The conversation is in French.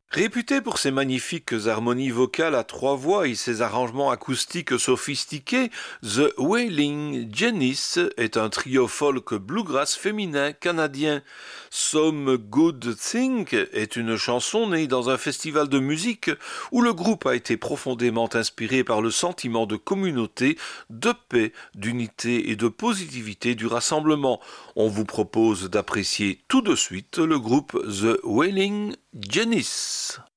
Réputé pour ses magnifiques harmonies vocales à trois voix et ses arrangements acoustiques sophistiqués, The Wailing Janis est un trio folk bluegrass féminin canadien. Some Good Thing est une chanson née dans un festival de musique où le groupe a été profondément inspiré par le sentiment de communauté, de paix, d'unité et de positivité du rassemblement. On vous propose d'apprécier tout de suite le groupe The Wailing Janis.